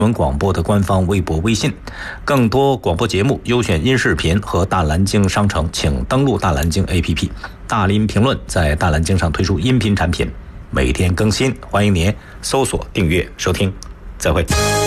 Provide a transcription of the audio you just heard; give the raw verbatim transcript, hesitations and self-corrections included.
闻广播的官方微博、微信。更多广播节目、优选音视频和大蓝鲸商城，请登录大蓝鲸 A P P。大林评论在大蓝鲸上推出音频产品，每天更新，欢迎您搜索、订阅、收听。再会。